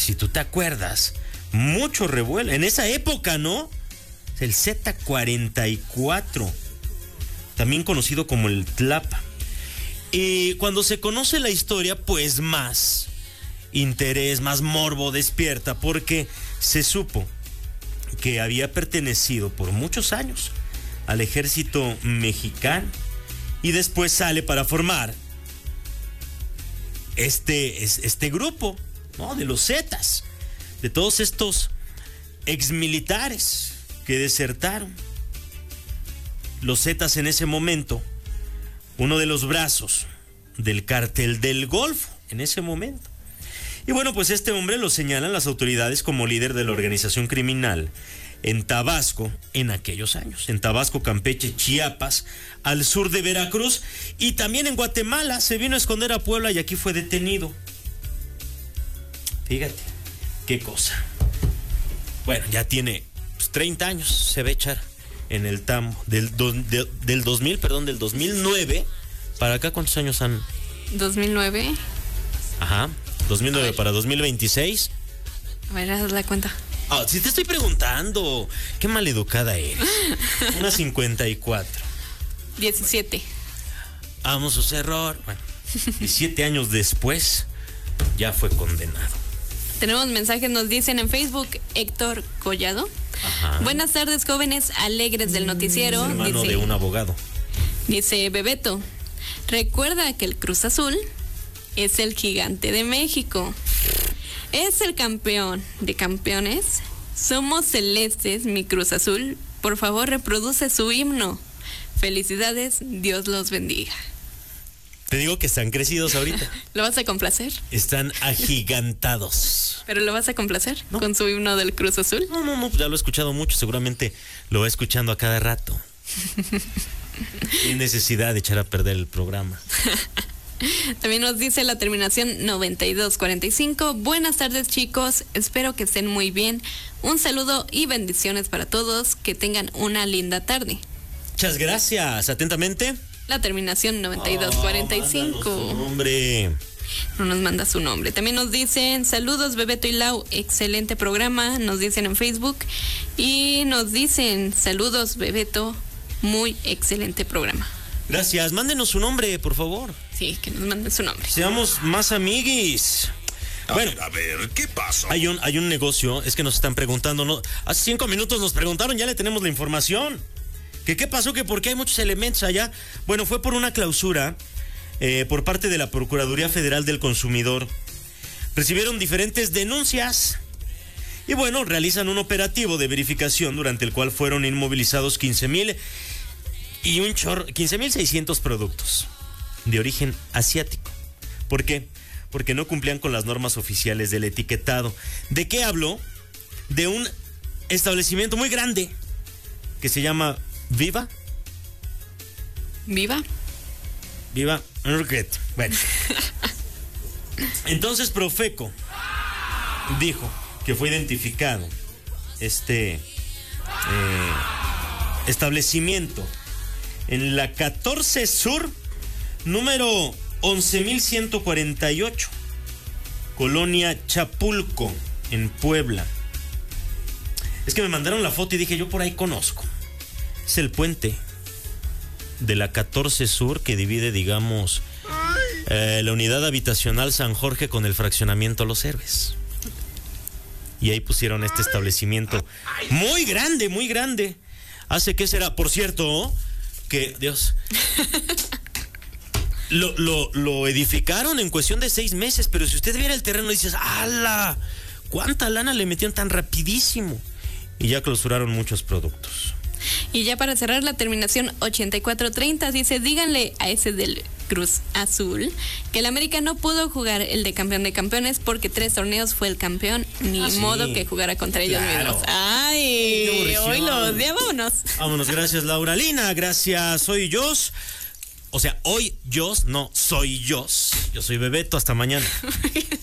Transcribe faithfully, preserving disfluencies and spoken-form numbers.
si tú te acuerdas, mucho revuelo. En esa época, ¿no? El Z cuarenta y cuatro, también conocido como el Tlapa. Y cuando se conoce la historia, pues más interés, más morbo despierta, porque se supo que había pertenecido por muchos años al ejército mexicano y después sale para formar este, este grupo, ¿no? De los Zetas, de todos estos exmilitares que desertaron. Los Zetas en ese momento, uno de los brazos del cártel del Golfo, en ese momento. Y bueno, pues este hombre lo señalan las autoridades como líder de la organización criminal en Tabasco en aquellos años. En Tabasco, Campeche, Chiapas, al sur de Veracruz y también en Guatemala. Se vino a esconder a Puebla y aquí fue detenido. Fíjate, qué cosa. Bueno, ya tiene pues, treinta años, se va a echar en el tambo. Del, do, de, del dos mil, perdón, del dos mil nueve. ¿Para acá cuántos años han? dos mil nueve. Ajá. dos mil nueve para dos mil veintiséis. A ver, haz la cuenta. Ah, si te estoy preguntando, qué maleducada eres. Una cincuenta y cuatro. diecisiete. Vamos, su error. Bueno, diecisiete años después, ya fue condenado. Tenemos mensajes, nos dicen en Facebook, Héctor Collado. Ajá. Buenas tardes, jóvenes alegres del noticiero. Es hermano dice, de un abogado. Dice Bebeto, recuerda que el Cruz Azul es el gigante de México. Es el campeón de campeones. Somos celestes, mi Cruz Azul. Por favor, reproduce su himno. Felicidades, Dios los bendiga. Te digo que están crecidos ahorita. ¿Lo vas a complacer? Están agigantados. ¿Pero lo vas a complacer? ¿No? ¿Con su himno del Cruz Azul? No, no, no, ya lo he escuchado mucho. Seguramente lo va escuchando a cada rato. Sin necesidad de echar a perder el programa. También nos dice la terminación noventa y dos cuarenta y cinco. Buenas tardes, chicos. Espero que estén muy bien. Un saludo y bendiciones para todos. Que tengan una linda tarde. Muchas gracias. Atentamente. La terminación noventa y dos cuarenta y cinco. Oh, hombre. No nos manda su nombre. También nos dicen saludos, Bebeto y Lau. Excelente programa. Nos dicen en Facebook. Y nos dicen saludos, Bebeto. Muy excelente programa. Gracias. Mándenos su nombre, por favor. Sí, que nos manden su nombre. Seamos más amiguis. A bueno, ver, a ver, ¿qué pasó? Hay un, hay un negocio, es que nos están preguntando, ¿no? Hace cinco minutos nos preguntaron, ya le tenemos la información. ¿Que qué pasó? ¿Que por qué hay muchos elementos allá? Bueno, fue por una clausura eh, por parte de la Procuraduría Federal del Consumidor. Recibieron diferentes denuncias y bueno, realizan un operativo de verificación durante el cual fueron inmovilizados quince mil y un chorro, quince mil seiscientos productos de origen asiático. ¿Por qué? Porque no cumplían con las normas oficiales del etiquetado. ¿De qué hablo? De un establecimiento muy grande que se llama Viva. ¿Viva? Viva. Bueno. Entonces Profeco dijo que fue identificado este eh, establecimiento en la catorce Sur, número once mil ciento cuarenta y ocho, Colonia Chapulco, en Puebla. Es que me mandaron la foto y dije, yo por ahí conozco. Es el puente de la catorce Sur que divide, digamos, eh, la unidad habitacional San Jorge con el fraccionamiento Los Héroes. Y ahí pusieron este establecimiento muy grande, muy grande. Hace que será, por cierto, que Dios... Lo, lo, lo edificaron en cuestión de seis meses, pero si usted viera el terreno dices, ¡ala! ¿Cuánta lana le metieron tan rapidísimo? Y ya clausuraron muchos productos. Y ya para cerrar, la terminación ochenta y cuatro treinta dice, díganle a ese del Cruz Azul que el América no pudo jugar el de campeón de campeones porque tres torneos fue el campeón, ni ah, sí. modo que jugara contra ellos claro. mismos. ¡Ay! Hoy los días, vámonos. Vámonos, gracias Laura Lina, gracias, soy Jos. O sea, hoy Jos, no, soy Jos. Yo soy Bebeto, hasta mañana.